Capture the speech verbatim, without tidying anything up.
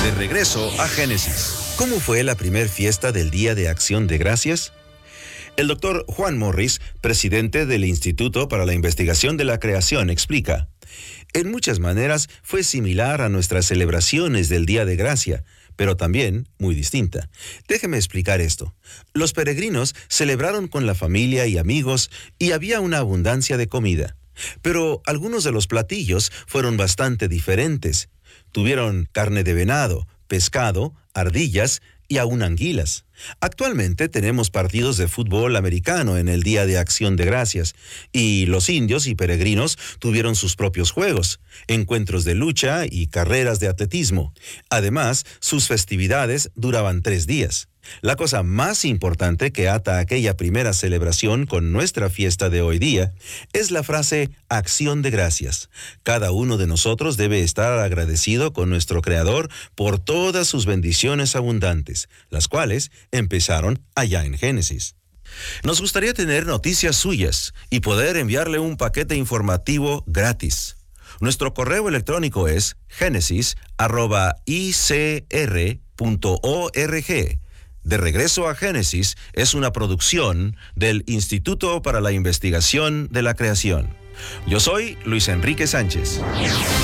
De regreso a Génesis. ¿Cómo fue la primer fiesta del Día de Acción de Gracias? El doctor Juan Morris, presidente del Instituto para la Investigación de la Creación, explica: en muchas maneras fue similar a nuestras celebraciones del Día de Gracia, pero también muy distinta. Déjeme explicar esto. Los peregrinos celebraron con la familia y amigos y había una abundancia de comida. Pero algunos de los platillos fueron bastante diferentes. Tuvieron carne de venado, pescado, ardillas y aún anguilas. Actualmente tenemos partidos de fútbol americano en el Día de Acción de Gracias, y los indios y peregrinos tuvieron sus propios juegos, encuentros de lucha y carreras de atletismo. Además, sus festividades duraban tres días. La cosa más importante que ata aquella primera celebración con nuestra fiesta de hoy día es la frase acción de gracias. Cada uno de nosotros debe estar agradecido con nuestro Creador por todas sus bendiciones abundantes, las cuales empezaron allá en Génesis. Nos gustaría tener noticias suyas y poder enviarle un paquete informativo gratis. Nuestro correo electrónico es génesis arroba i c r punto org. De regreso a Génesis es una producción del Instituto para la Investigación de la Creación. Yo soy Luis Enrique Sánchez.